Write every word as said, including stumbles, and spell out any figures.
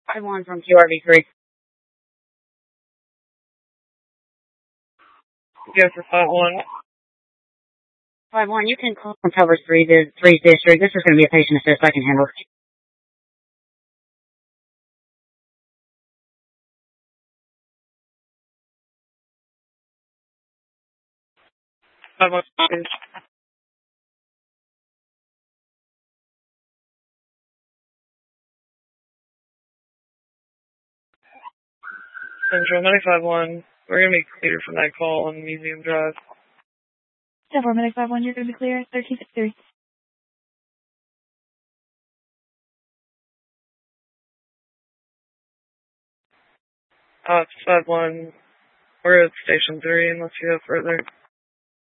five one from Q R V three. Go for five one. five one, you can call from Cover three, the three district. This is going to be a patient assist. I can handle it. five one, please. Central ninety-five one. We're going to be cleared from that call on Museum Drive. Central ninety-five one, you're going to be clear. thirteen fifty-three. Uh, it's five one. We're at Station three unless you have further.